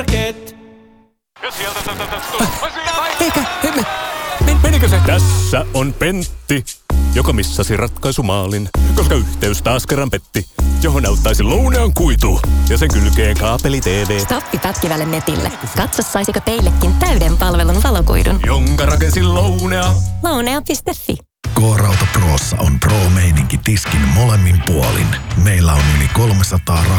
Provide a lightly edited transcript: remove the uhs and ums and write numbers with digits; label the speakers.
Speaker 1: Eikä, menikö se?
Speaker 2: Tässä on Pentti, joka missasi ratkaisumaalin, koska yhteys taas kerran petti, johon auttaisi Lounean kuitu ja sen kylkeen kaapeli TV.
Speaker 3: Stoppi pätkivälle netille. Katso, saisiko teillekin täyden palvelun valokuidun.
Speaker 2: Jonka rakensi Lounea.
Speaker 3: Lounea.fi.
Speaker 4: K-Rauta Prossa on Pro-meininki tiskin molemmin puolin. Meillä on yli 300